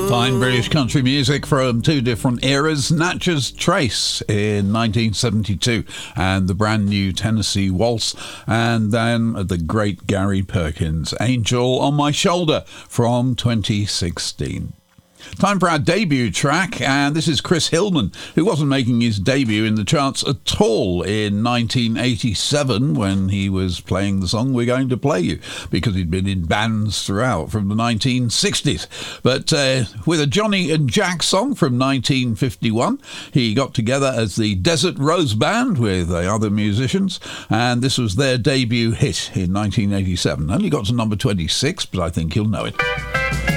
Fine British country music from two different eras. Natchez Trace in 1972 and the brand new Tennessee Waltz, and then the great Gary Perkins, Angel on My Shoulder from 2016. Time for our debut track, and this is Chris Hillman, who wasn't making his debut in the charts at all in 1987 when he was playing the song We're Going to Play You, because he'd been in bands throughout from the 1960s. But with a Johnny and Jack song from 1951, he got together as the Desert Rose Band with other musicians, and this was their debut hit in 1987. Only got to number 26, but I think you'll know it.